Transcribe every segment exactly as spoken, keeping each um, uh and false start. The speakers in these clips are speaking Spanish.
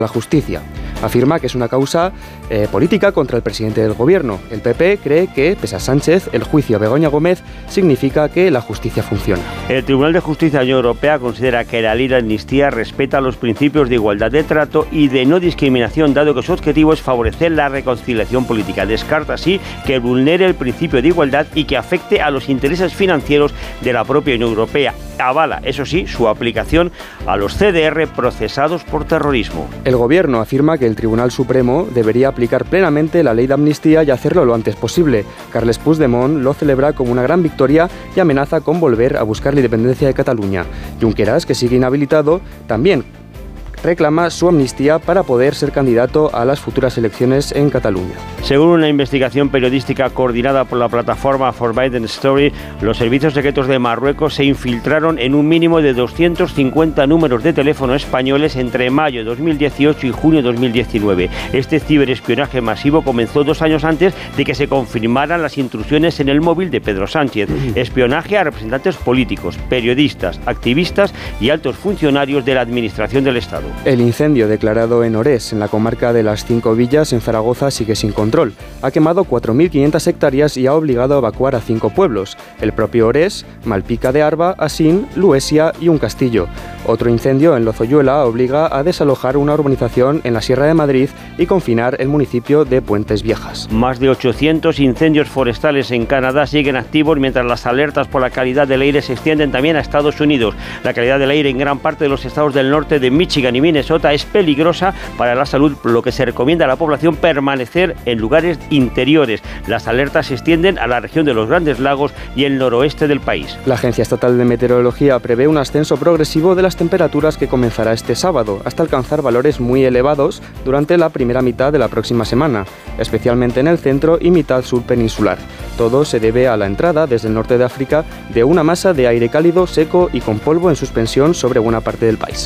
la justicia. Afirma que es una causa eh, política contra el presidente del gobierno. El P P cree que, pese a Sánchez, el juicio a Begoña Gómez significa que la justicia funciona. El Tribunal de Justicia de la Unión Europea considera que la ley de amnistía respeta los principios de igualdad de trato y de no discriminación, dado que su objetivo es favorecer la reconciliación política. Descarta así que vulnere el principio de igualdad y que afecte a los intereses financieros de la propia Unión Europea. Avala, eso sí, su aplicación a los C D R procesados por terrorismo. El gobierno afirma que el Tribunal Supremo debería aplicar plenamente la ley de amnistía y hacerlo lo antes posible. Carles Puigdemont lo celebra como una gran victoria y amenaza con volver a buscar la independencia de Cataluña. Junqueras, que sigue inhabilitado, también reclama su amnistía para poder ser candidato a las futuras elecciones en Cataluña. Según una investigación periodística coordinada por la plataforma Forbidden Story, los servicios secretos de Marruecos se infiltraron en un mínimo de doscientos cincuenta números de teléfono españoles entre mayo de dos mil dieciocho y junio de dos mil diecinueve. Este ciberespionaje masivo comenzó dos años antes de que se confirmaran las intrusiones en el móvil de Pedro Sánchez. Espionaje a representantes políticos, periodistas, activistas y altos funcionarios de la administración del Estado. El incendio declarado en Orés, en la comarca de las Cinco Villas, en Zaragoza, sigue sin control. Ha quemado cuatro mil quinientas hectáreas y ha obligado a evacuar a cinco pueblos: el propio Orés, Malpica de Arba, Asín, Luesia y un castillo. Otro incendio en Lozoyuela obliga a desalojar una urbanización en la Sierra de Madrid y confinar el municipio de Puentes Viejas. Más de ochocientos incendios forestales en Canadá siguen activos, mientras las alertas por la calidad del aire se extienden también a Estados Unidos. La calidad del aire en gran parte de los estados del norte de Michigan y Minnesota es peligrosa para la salud, por lo que se recomienda a la población permanecer en lugares interiores. Las alertas se extienden a la región de los Grandes Lagos y el noroeste del país. La Agencia Estatal de Meteorología prevé un ascenso progresivo de las temperaturas que comenzará este sábado, hasta alcanzar valores muy elevados durante la primera mitad de la próxima semana, especialmente en el centro y mitad sur peninsular. Todo se debe a la entrada desde el norte de África de una masa de aire cálido, seco y con polvo en suspensión sobre buena parte del país.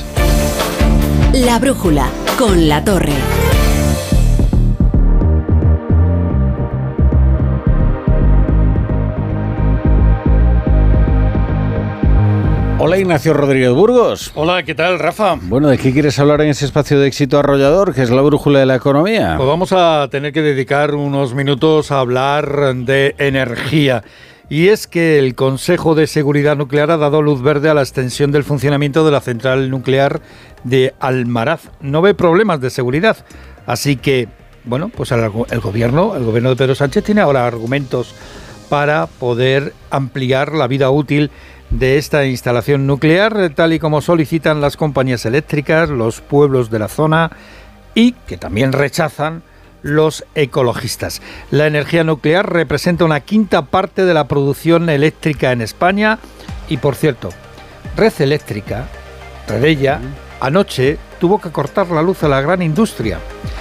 La brújula con La Torre. Hola, Ignacio Rodríguez Burgos. Hola, ¿qué tal, Rafa? Bueno, ¿de qué quieres hablar en ese espacio de éxito arrollador, que es la brújula de la economía? Pues vamos a tener que dedicar unos minutos a hablar de energía. Y es que el Consejo de Seguridad Nuclear ha dado luz verde a la extensión del funcionamiento de la central nuclear de Almaraz. No ve problemas de seguridad, así que, bueno, pues el, el gobierno, el gobierno de Pedro Sánchez tiene ahora argumentos para poder ampliar la vida útil de esta instalación nuclear, tal y como solicitan las compañías eléctricas, los pueblos de la zona y que también rechazan los ecologistas. La energía nuclear representa una quinta parte de la producción eléctrica en España y, por cierto, Red Eléctrica, Redella, anoche tuvo que cortar la luz a la gran industria.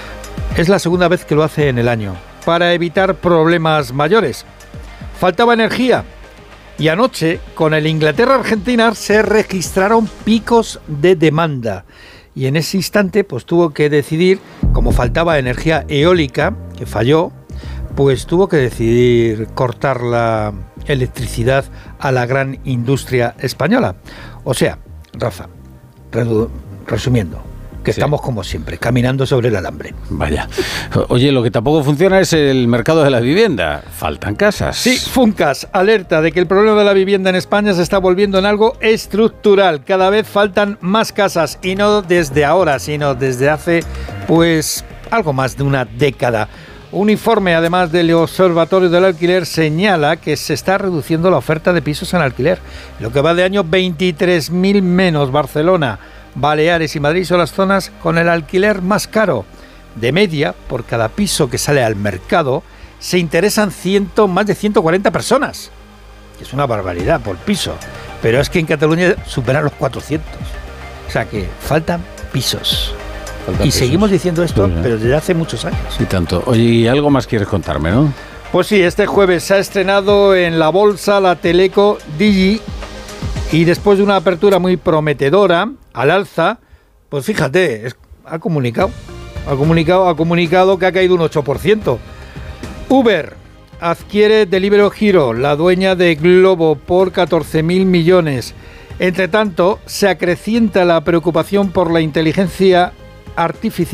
Es la segunda vez que lo hace en el año, para evitar problemas mayores. Faltaba energía y anoche, con el Inglaterra-Argentina, se registraron picos de demanda. Y en ese instante pues tuvo que decidir, como faltaba energía eólica, que falló, pues tuvo que decidir cortar la electricidad a la gran industria española. O sea, Rafa, redu- resumiendo, que sí, estamos como siempre, caminando sobre el alambre. Vaya. Oye, lo que tampoco funciona es el mercado de la vivienda. Faltan casas. Sí, Funcas alerta de que el problema de la vivienda en España se está volviendo en algo estructural. Cada vez faltan más casas y no desde ahora, sino desde hace, pues, algo más de una década. Un informe, además del Observatorio del Alquiler, señala que se está reduciendo la oferta de pisos en alquiler. Lo que va de año, veintitrés mil menos. Barcelona, Baleares y Madrid son las zonas con el alquiler más caro. De media, por cada piso que sale al mercado, se interesan ciento, más de ciento cuarenta personas. Es una barbaridad por piso. Pero es que en Cataluña superan los cuatrocientos. O sea que faltan pisos. Faltan y pisos. Seguimos diciendo esto, sí, pero desde hace muchos años. Y tanto. Oye, y algo más quieres contarme, ¿no? Pues sí, este jueves se ha estrenado en la bolsa la Teleco Digi. Y después de una apertura muy prometedora, al alza, pues fíjate, es, ha comunicado, ha comunicado, ha comunicado que ha caído un ocho por ciento. Uber adquiere Deliveroo Hero, la dueña de Globo, por catorce mil millones. Entre tanto, se acrecienta la preocupación por la inteligencia artificial